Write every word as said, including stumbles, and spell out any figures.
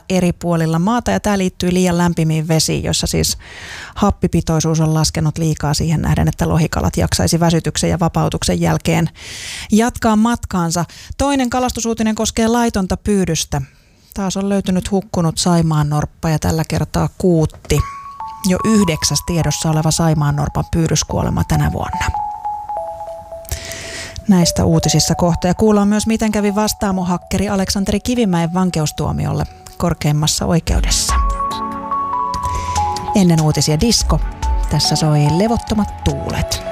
eri puolilla maata ja tämä liittyy liian lämpimiin vesiin, jossa siis happipitoisuus on laskenut liikaa siihen nähden, että lohikalat jaksaisi väsytyksen ja vapautuksen jälkeen jatkaa matkaansa. Toinen kalastusuutinen koskee laitonta pyydystä. Taas on löytynyt hukkunut saimaannorppa ja tällä kertaa kuutti. Jo yhdeksäs tiedossa oleva saimaannorpan pyydyskuolema tänä vuonna. Näistä uutisissa kohta ja kuullaan myös, miten kävi vastaamohakkeri Aleksanteri Kivimäen vankeustuomiolle korkeimmassa oikeudessa. Ennen uutisia disko. Tässä soi Levottomat tuulet.